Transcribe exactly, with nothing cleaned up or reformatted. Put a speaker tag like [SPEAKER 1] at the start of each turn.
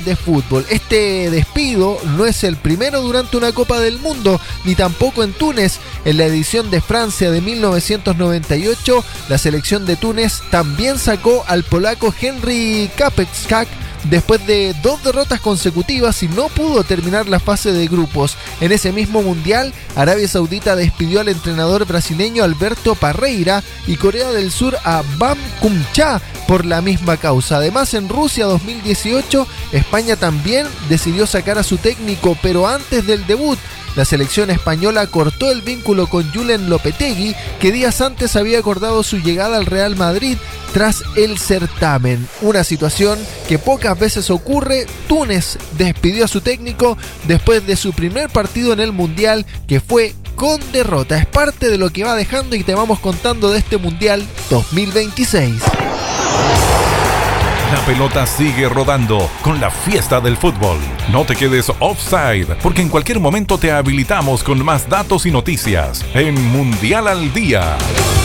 [SPEAKER 1] de fútbol. Este despido no es el primero durante una Copa del Mundo, ni tampoco en Túnez. En la edición de Francia de mil novecientos noventa y ocho, la selección de Túnez también sacó al polaco Henry Kapeczak después de dos derrotas consecutivas y no pudo terminar la fase de grupos. En ese mismo mundial, Arabia Saudita despidió al entrenador brasileño Alberto Parreira y Corea del Sur a Bam Kumcha por la misma causa. Además, en Rusia dos mil dieciocho, España también decidió sacar a su técnico, pero antes del debut. La selección española cortó el vínculo con Julen Lopetegui, que días antes había acordado su llegada al Real Madrid tras el certamen. Una situación que pocas veces ocurre. Túnez despidió a su técnico después de su primer partido en el Mundial, que fue con derrota. Es parte de lo que va dejando y te vamos contando de este Mundial dos mil veintiséis.
[SPEAKER 2] La pelota sigue rodando con la fiesta del fútbol. No te quedes offside, porque en cualquier momento te habilitamos con más datos y noticias en Mundial al Día.